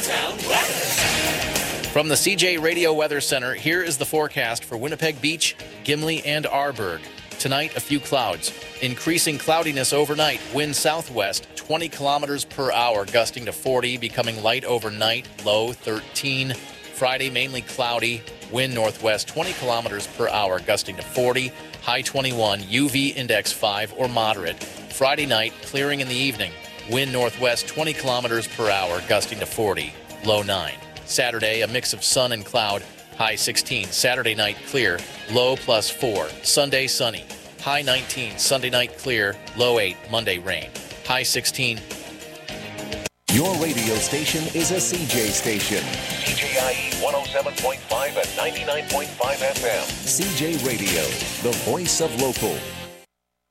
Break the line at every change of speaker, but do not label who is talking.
From the CJ Radio Weather Center, here is the forecast for Winnipeg Beach, Gimli, and Arborg. Tonight, a few clouds. Increasing cloudiness overnight. Wind southwest, 20 kilometers per hour, gusting to 40, becoming light overnight, low 13. Friday, mainly cloudy. Wind northwest, 20 kilometers per hour, gusting to 40, high 21. UV index 5 or moderate. Friday night, clearing in the evening. Wind northwest, 20 kilometers per hour, gusting to 40, low 9. Saturday, a mix of sun and cloud, high 16. Saturday night, clear, low plus 4. Sunday, sunny, high 19. Sunday night, clear, low 8. Monday, rain, high 16.
Your radio station is a CJ station.
CJIE 107.5 and 99.5 FM.
CJ Radio, the voice of local.